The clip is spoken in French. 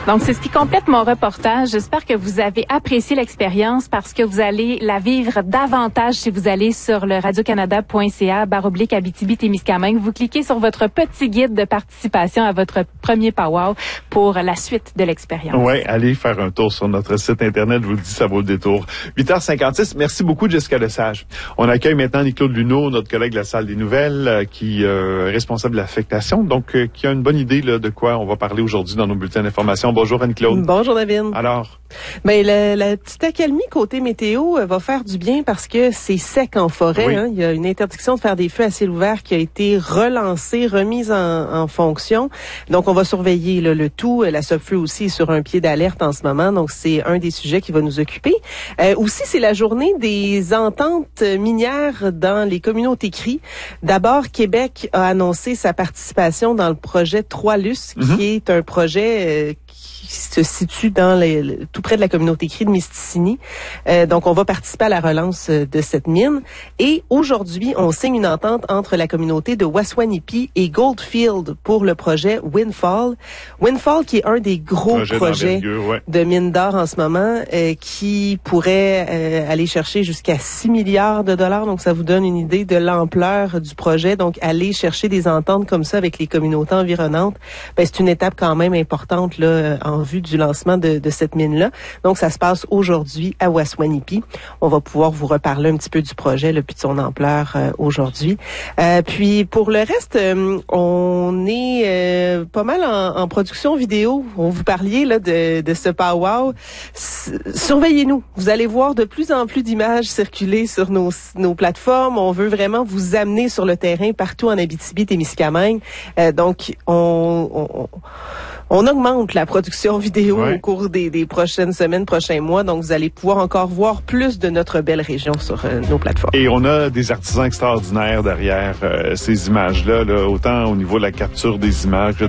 Donc, c'est ce qui complète mon reportage. J'espère que vous avez apprécié l'expérience parce que vous allez la vivre davantage si vous allez sur le radiocanada.ca/Abitibi-Témiscamingue. Vous cliquez sur votre petit guide de participation à votre premier powwow pour la suite de l'expérience. Oui, allez faire un tour sur notre site Internet. Je vous le dis, ça vaut le détour. 8h56. Merci beaucoup, Jessica Lesage. On accueille maintenant Claude Luneau, notre collègue de la salle des nouvelles, qui est responsable de l'affectation, donc qui a une bonne idée là, de quoi on va parler aujourd'hui dans nos bulletins d'information. Bonjour Anne-Claude. Bonjour David. Alors? Ben la petite accalmie côté météo va faire du bien parce que c'est sec en forêt. Oui. Il y a une interdiction de faire des feux à ciel ouvert qui a été relancée, remise en fonction. Donc on va surveiller là, le tout. La Sopfeu aussi est sur un pied d'alerte en ce moment. Donc c'est un des sujets qui va nous occuper. Aussi c'est la journée des ententes minières dans les communautés cries. D'abord Québec a annoncé sa participation dans le projet 3Luce qui est un projet qui se situe dans tout près de la communauté crie de Misticini. Donc, on va participer à la relance de cette mine. Et aujourd'hui, on signe une entente entre la communauté de Waswanipi et Goldfield pour le projet Windfall. Windfall, qui est un des gros projets de mine d'or en ce moment, qui pourrait aller chercher jusqu'à 6 milliards de dollars. Donc, ça vous donne une idée de l'ampleur du projet. Donc, aller chercher des ententes comme ça avec les communautés environnantes, ben, c'est une étape quand même importante là en vue du lancement de cette mine-là. Donc, ça se passe aujourd'hui à Waswanipi. On va pouvoir vous reparler un petit peu du projet, là, puis de son ampleur aujourd'hui. Puis, pour le reste, on est pas mal en production vidéo. On vous parliez là de ce powwow. Surveillez-nous. Vous allez voir de plus en plus d'images circuler sur nos plateformes. On veut vraiment vous amener sur le terrain partout en Abitibi-Témiscamingue. Donc, on augmente la production vidéo au cours des prochaines semaines, prochains mois. Donc, vous allez pouvoir encore voir plus de notre belle région sur nos plateformes. Et on a des artisans extraordinaires derrière ces images-là, là, autant au niveau de la capture des images,